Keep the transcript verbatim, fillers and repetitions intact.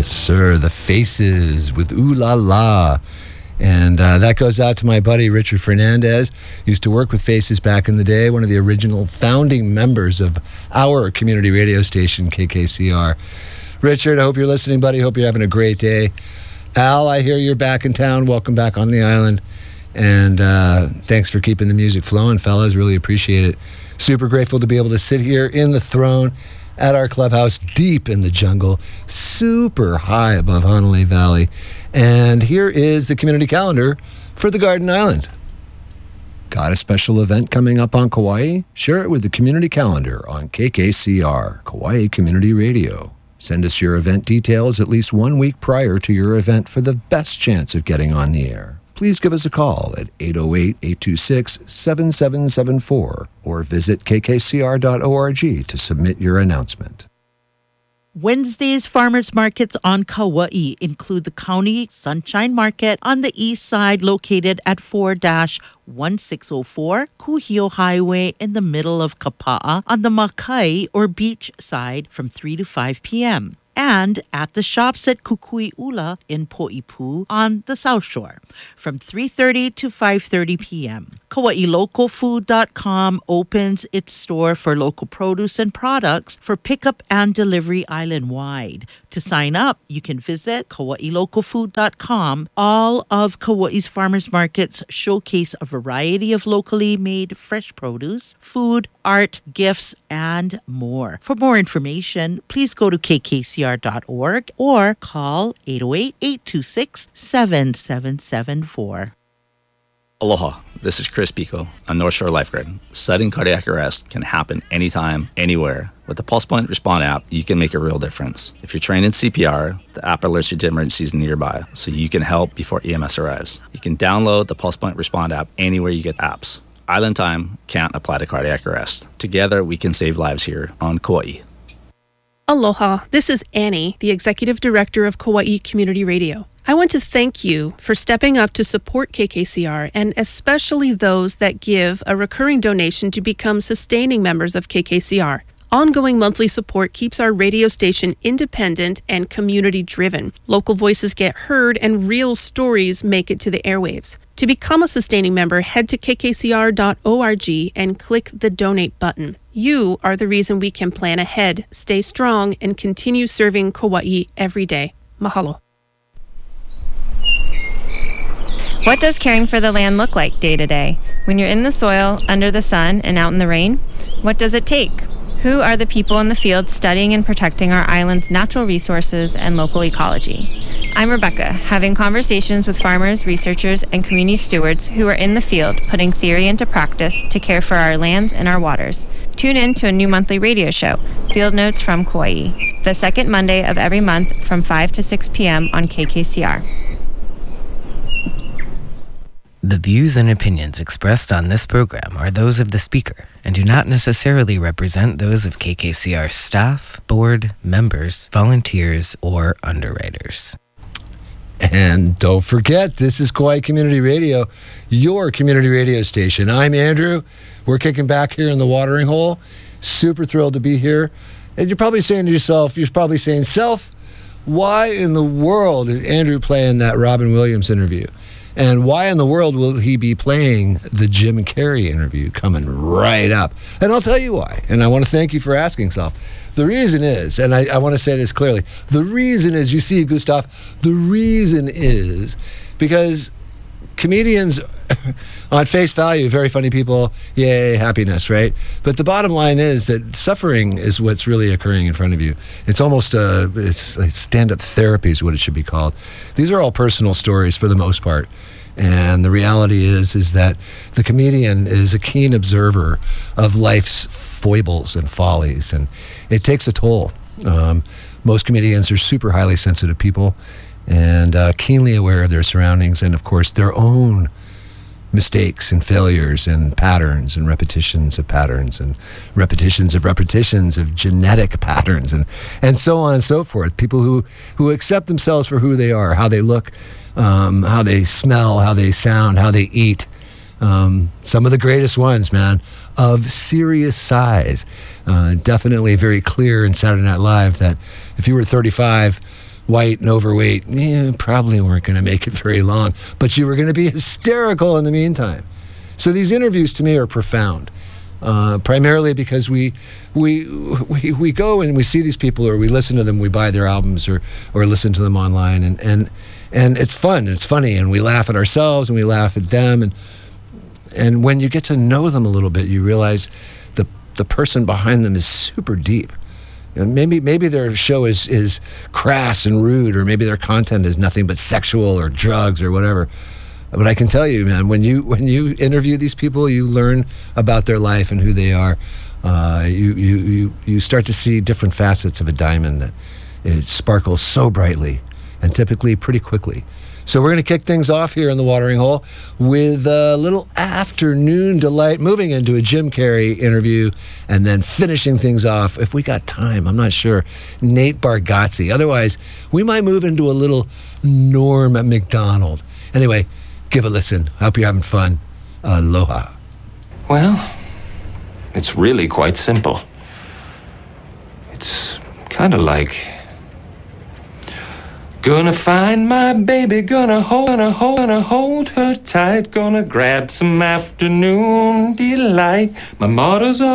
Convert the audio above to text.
Yes, sir. The Faces with Ooh La La. And uh, that goes out to my buddy Richard Fernandez. Used to work with Faces back in the day, one of the original founding members of our community radio station, K K C R. Richard, I hope you're listening, buddy. Hope you're having a great day. Al, I hear you're back in town. Welcome back on the island. And uh, thanks for keeping the music flowing, fellas. Really appreciate it. Super grateful to be able to sit here in the throne at our clubhouse deep in the jungle, super high above Hanalei Valley. And here is the community calendar for the Garden Island. Got a special event coming up on Kauai? Share it with the community calendar on K K C R, Kauai Community Radio. Send us your event details at least one week prior to your event for the best chance of getting on the air. Please give us a call at eight oh eight, eight two six, seven seven seven four or visit k k c r dot org to submit your announcement. Wednesday's farmers markets on Kauai include the County Sunshine Market on the east side located at four one six oh four Kuhio Highway in the middle of Kapa'a on the Makai or beach side from three to five p.m. and at the shops at Kukui'ula in Poipu on the South Shore from three thirty to five thirty p.m. Kauai Local Food dot com opens its store for local produce and products for pickup and delivery island-wide. To sign up, you can visit Kauai Local Food dot com. All of Kauai's farmers markets showcase a variety of locally made fresh produce, food, art, gifts, and more. For more information, please go to k k c r dot org or call eight oh eight, eight two six, seven seven seven four. Aloha, this is Chris Pico on North Shore Lifeguard. Sudden cardiac arrest can happen anytime, anywhere. With the Pulse Point Respond app, you can make a real difference. If you're trained in C P R, the app alerts you to emergencies nearby, so you can help before E M S arrives. You can download the Pulse Point Respond app anywhere you get apps. Island time can't apply to cardiac arrest. Together, we can save lives here on Kauai. Aloha, this is Annie, the Executive Director of Kauai Community Radio. I want to thank you for stepping up to support K K C R, and especially those that give a recurring donation to become sustaining members of K K C R. Ongoing monthly support keeps our radio station independent and community-driven. Local voices get heard and real stories make it to the airwaves. To become a sustaining member, head to k k c r dot org and click the donate button. You are the reason we can plan ahead, stay strong, and continue serving Kauai every day. Mahalo. What does caring for the land look like day to day? When you're in the soil, under the sun, and out in the rain? What does it take? Who are the people in the field studying and protecting our island's natural resources and local ecology? I'm Rebecca, having conversations with farmers, researchers, and community stewards who are in the field putting theory into practice to care for our lands and our waters. Tune in to a new monthly radio show, Field Notes from Kauai, the second Monday of every month from five to six p.m. on K K C R. The views and opinions expressed on this program are those of the speaker and do not necessarily represent those of K K C R staff, board, members, volunteers, or underwriters. And don't forget, this is Kauai Community Radio, your community radio station. I'm Andrew. We're kicking back here in the watering hole. Super thrilled to be here. And you're probably saying to yourself, you're probably saying, Self, why in the world is Andrew playing that Robin Williams interview? And why in the world will he be playing the Jim Carrey interview coming right up? And I'll tell you why. And I want to thank you for asking, Self. The reason is, and I, I want to say this clearly, the reason is, you see, Gustav, the reason is because comedians, on face value, very funny people, yay, happiness, right? But the bottom line is that suffering is what's really occurring in front of you. It's almost uh, it's like stand-up therapy is what it should be called. These are all personal stories for the most part. And the reality is, is that the comedian is a keen observer of life's foibles and follies, and it takes a toll. Um, most comedians are super highly sensitive people and uh, keenly aware of their surroundings and, of course, their own mistakes and failures and patterns and repetitions of patterns and repetitions of repetitions of genetic patterns and, and so on and so forth. People who, who accept themselves for who they are, how they look, um, how they smell, how they sound, how they eat. Um, some of the greatest ones, man, of serious size. Uh, definitely very clear in Saturday Night Live that if you were thirty-five white and overweight, you probably weren't going to make it very long, but you were going to be hysterical in the meantime. So these interviews to me are profound, uh, primarily because we, we we we go and we see these people, or we listen to them, we buy their albums, or or listen to them online, and and and it's fun, it's funny, and we laugh at ourselves and we laugh at them, and and when you get to know them a little bit, you realize the the person behind them is super deep. And maybe maybe their show is is crass and rude, or maybe their content is nothing but sexual or drugs or whatever. But I can tell you, man, when you when you interview these people, you learn about their life and who they are. Uh, you, you you you start to see different facets of a diamond that it sparkles so brightly, and typically pretty quickly. So we're going to kick things off here in the Watering Hole with a little afternoon delight, moving into a Jim Carrey interview, and then finishing things off, if we got time, I'm not sure, Nate Bargatze. Otherwise, we might move into a little Norm Macdonald. Anyway, give a listen. Hope you're having fun. Aloha. Well, it's really quite simple. It's kind of like... Gonna find my baby, gonna hold, gonna hold, gonna hold her tight, gonna grab some afternoon delight. My motto's